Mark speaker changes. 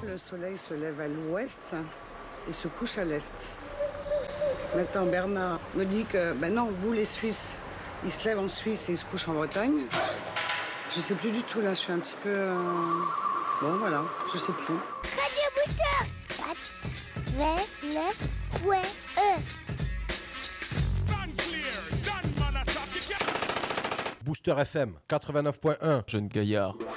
Speaker 1: Le soleil se lève à l'ouest et se couche à l'est. Maintenant, Bernard me dit que, non, vous les Suisses, ils se lèvent en Suisse et ils se couchent en Bretagne. Je sais plus du tout, là, je suis un petit peu... Bon, voilà, je sais plus.
Speaker 2: Radio Booster 89.1.
Speaker 3: Stand clear, done man attack.
Speaker 4: Booster FM 89.1.
Speaker 5: Jeune gaillard.